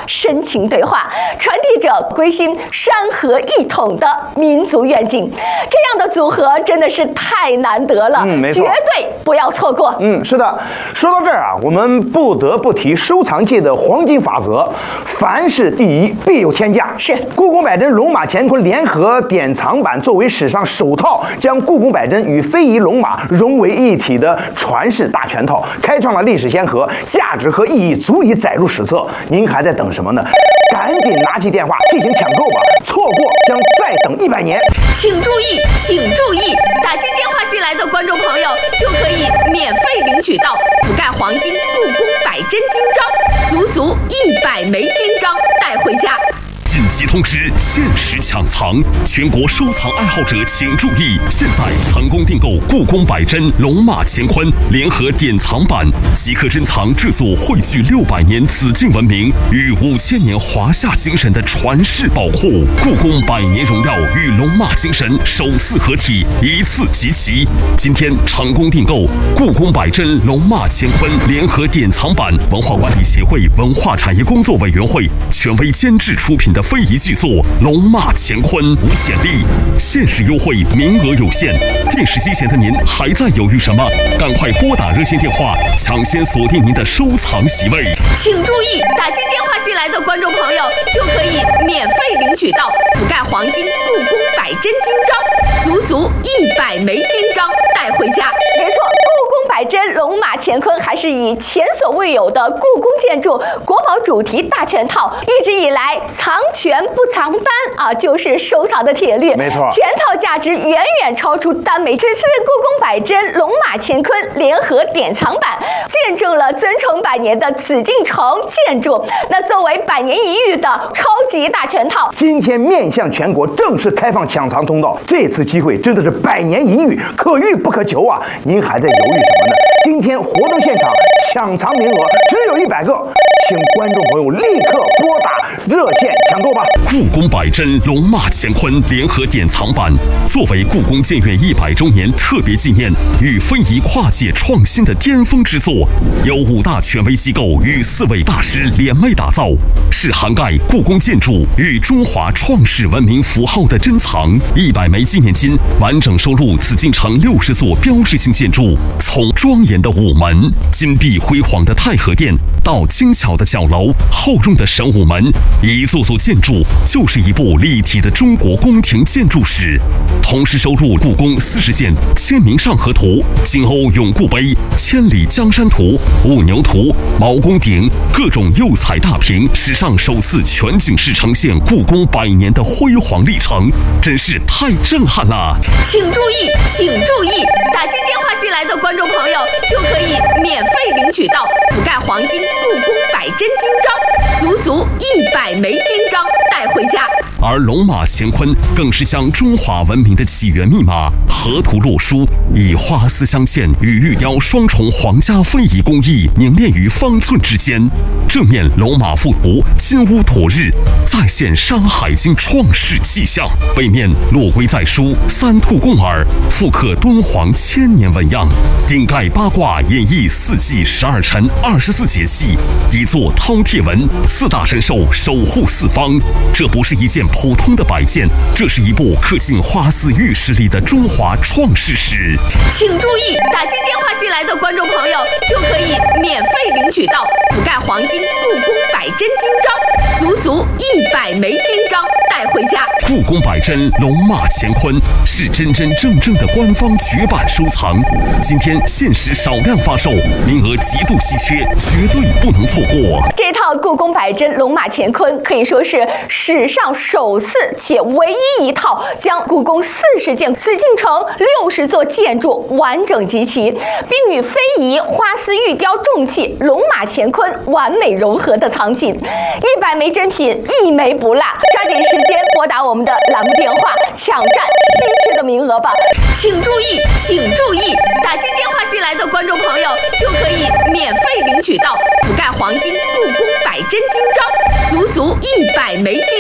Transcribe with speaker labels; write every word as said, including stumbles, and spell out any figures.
Speaker 1: 深情对话，传递着归心山河一统的民族愿景。这样的组合真的是太难得了，
Speaker 2: 嗯，没错，
Speaker 1: 绝对不要错过。
Speaker 2: 嗯，是的。说到这儿啊，我们不得不提收藏界的黄金法则：凡事第一，必有天价。
Speaker 1: 是
Speaker 2: 故宫百珍龙马乾坤联合典藏版作为史上首套将故宫百珍与非遗龙马融为一体的传世大全套，开创了历史先河，价值和意义足以载入史册。您还在等什么呢？赶紧拿起电话进行抢购吧，错过将再等一百年。
Speaker 1: 请注意，请注意，打进电话进来的观众朋友就可以免费领取到覆盖黄金故宫百珍金章，足足一百枚金章带回家。
Speaker 3: 紧急通知：限时抢藏，全国收藏爱好者请注意！现在成功订购故宫百珍龙马乾坤联合典藏版，即可珍藏这座汇聚六百年紫禁文明与五千年华夏精神的传世宝库。故宫百年荣耀与龙马精神首次合体，一次集齐。今天成功订购故宫百珍龙马乾坤联合典藏版，文化管理协会文化产业工作委员会权威监制出品的非遗巨作《龙马乾坤》无潜力，限时优惠，名额有限。电视机前的您还在犹豫什么？赶快拨打热线电话，抢先锁定您的收藏席位。
Speaker 1: 请注意，打进电话进来的观众朋友就可以免费领取到覆盖黄金故宫百珍金章，足足一百枚金章带回家。没错，故宫百珍龙马乾坤还是以前所未有的故宫建筑国宝主题大全套，一直以来藏全不藏单啊，就是收藏的铁律。
Speaker 2: 没错，
Speaker 1: 全套价值远远超出单枚。此次故宫百珍龙马乾坤联合典藏版，见证了尊崇百年的紫禁城建筑。那作为百年一遇的超级大全套，
Speaker 2: 今天面向全国正式开放抢藏通道，这次机会真的是百年一遇，可遇不可求啊！您还在犹豫什么呢？今天活动现场抢藏名额只有一百个，请观众朋友立刻拨打热线抢购吧！
Speaker 3: 故宫百珍龙马乾坤联合典藏版作为故宫建院一百周年特别纪念与非遗跨界创新的巅峰之作，由五大权威机构与四位大师联袂打造，是涵盖故宫建筑与中华创世文明符号的珍藏。一百枚纪念金完整收录紫禁城六十座标志性建筑，从庄严的午门、金碧辉煌的太和殿到精巧的角楼、厚重的神武门，一座座建筑就是一部立体的中国宫廷建筑史。同时收录故宫四十件《清明上河图》、金瓯咏故碑、千里江山图、五牛图、毛公鼎各种釉彩大屏，史上首次全景式呈现故宫百年的辉煌历程，真是太震撼了！
Speaker 1: 请注意，请注意，打进电话进来的观众朋友就可以免费领取到覆盖黄金故宫百珍金章，足足一百枚金章带回家。
Speaker 3: 而龙马乾坤更是将中华文明的起源密码河图洛书，以花丝镶嵌与玉雕双重皇家非遗工艺凝练于方寸之间。正面龙马附图金乌妥日，再现《山海经》创世气象；背面落龟在书三兔共耳，复刻敦煌千年纹样。顶盖八卦演绎四季十二辰二十四节气，底座饕餮纹，四大神兽守护四方。这不是一件普通的摆件，这是一部刻进花丝玉石里的中华创世史。
Speaker 1: 请注意，打进电话进来的观众朋友就可以免费领取到覆盖黄金故宫百珍金章，足足一百枚金章带回家。
Speaker 3: 故宫百珍龙马乾坤是真真正正的官方绝版收藏，今天限时少量发售，名额极度稀缺，绝对不能错过。
Speaker 1: 这套故宫百珍龙马乾坤可以说是史上首次且唯一一套将故宫四十件紫禁城六十座建筑完整集齐，并与非遗花丝玉雕重器龙马乾坤完美融合的藏品。一百枚珍品，一枚不落，抓紧时间拨打我们的栏目电话，抢占稀缺的名额吧！请注意，请注意，打进电话进来的观众朋友就可以免费领取到覆盖黄金故宫百珍金章，足足一百枚金